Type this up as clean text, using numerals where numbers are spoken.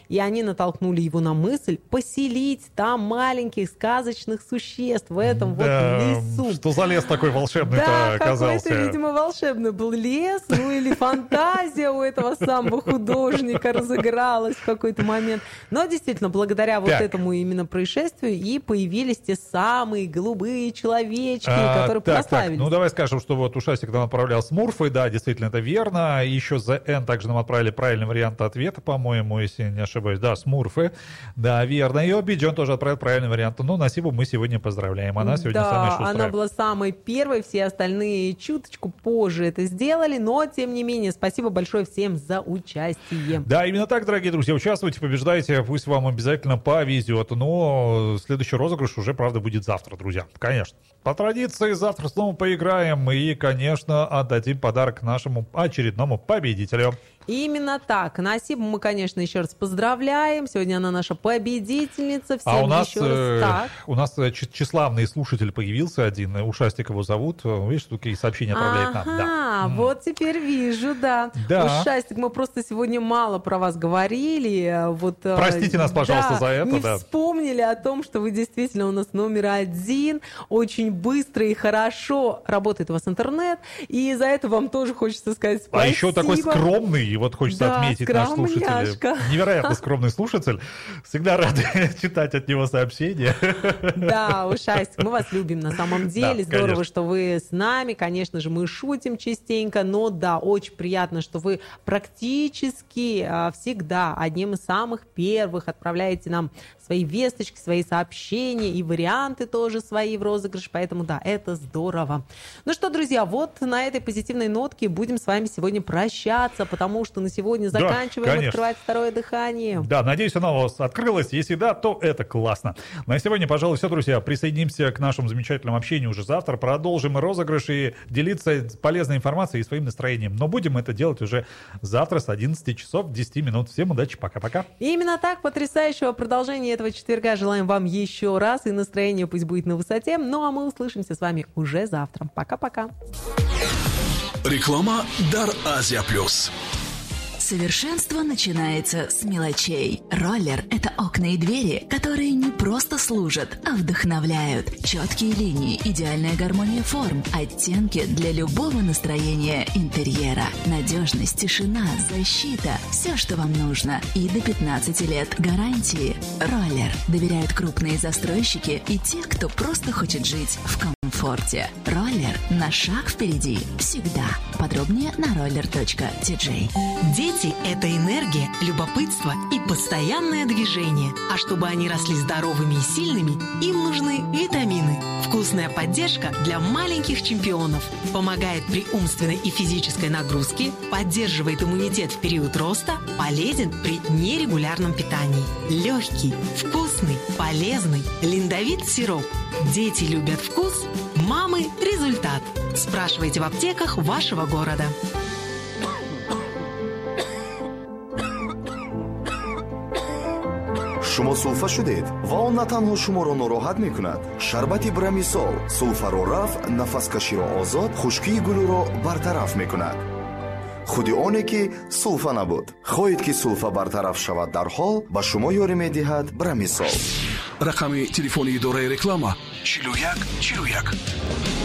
и они натолкнули его на мысль поселить там маленьких сказочных существ в этом вот лесу. Что за лес такой волшебный-то оказался? Какой-то, видимо, волшебный был лес, ну или фантазия у этого самого художника разыгралась в какой-то момент. Но действительно, благодаря вот этому именно происшествию и появились те самые голубые человечки, которые прославились. Ну, давай скажем, что вот Ушастик нам отправлял смурфы, да, действительно, это верно. Еще за N также нам отправили правильный вариант ответа, по-моему, если не ошибаюсь. Да, смурфы, да, верно. И Обиджон тоже отправил правильный вариант. Но Насибу мы сегодня поздравляем. Она сегодня самая шустрая. Она была самой первой, все остальные чуточку позже это сделали, но, тем не менее, спасибо большое всем за участие. Да, именно так, дорогие друзья, участвуйте, побеждайте, пусть вам обязательно повезет. Но следующий розыгрыш уже, правда, будет завтра, друзья. Конечно. По традиции, завтра снова поиграем и, конечно, отдадим подарок нашему очередному победителю. Именно так. Насибу мы, конечно, еще раз поздравляем. Сегодня она наша победительница. Всем у нас, еще раз так. У нас тщеславный слушатель появился один. Ушастик его зовут. Видишь, такие сообщения отправляет нам. Да. Вот теперь вижу, да. Ушастик, мы просто сегодня мало про вас говорили. Вот, простите нас, пожалуйста, за это. Не вспомнили о том, что вы действительно у нас номер один. Очень быстро и хорошо работает у вас интернет. И за это вам тоже хочется сказать спасибо. А еще такой скромный. И вот хочется отметить наш слушатель. Невероятно скромный слушатель. Всегда рады читать от него сообщения. Да, Ушастик, мы вас любим на самом деле. Да, здорово, конечно. что вы с нами. Конечно же, мы шутим частенько, но да, очень приятно, что вы практически всегда одним из самых первых отправляете нам свои весточки, свои сообщения и варианты тоже свои в розыгрыш. Поэтому да, это здорово. Ну что, друзья, вот на этой позитивной нотке будем с вами сегодня прощаться, потому что на сегодня заканчиваем открывать второе дыхание. Да, надеюсь, оно у вас открылось. Если да, то это классно. На сегодня, пожалуй, все, друзья. Присоединимся к нашему замечательному общению уже завтра. Продолжим розыгрыш и делиться полезной информацией и своим настроением. Но будем это делать уже завтра с 11 часов 10 минут. Всем удачи, пока-пока. Именно так, потрясающего продолжения этого четверга желаем вам еще раз. И настроение пусть будет на высоте. Ну, а мы услышимся с вами уже завтра. Пока-пока. Реклама «Дар Азия Плюс». Совершенство начинается с мелочей. Роллер – это окна и двери, которые не просто служат, а вдохновляют. Четкие линии, идеальная гармония форм, оттенки для любого настроения интерьера. Надежность, тишина, защита – все, что вам нужно. И до 15 лет гарантии. Роллер доверяют крупные застройщики и те, кто просто хочет жить в комфорте. Роллер на шаг впереди. Всегда. Подробнее на roller.tj. Дети – это энергия, любопытство и постоянное движение. А чтобы они росли здоровыми и сильными, им нужны витамины. Вкусная поддержка для маленьких чемпионов. Помогает при умственной и физической нагрузке, поддерживает иммунитет в период роста, полезен при нерегулярном питании. Легкий, вкусный, полезный. Линдовит сироп. Дети любят вкус, мамы – результат. Спрашивайте в аптеках вашего города. شما سولفا شدید و آن نه تنها شما را ناراحت میکند. شربت برمیسال سولفا را رفع، نفس کشی را آزاد، خشکی گلو را برطرف میکند. خودی آنی که سولفا نبود. خواهید که سولفا برطرف شود در حال به شما یاری میدهد برمیسال. رقم تلفنی اداره رکلام 41 41.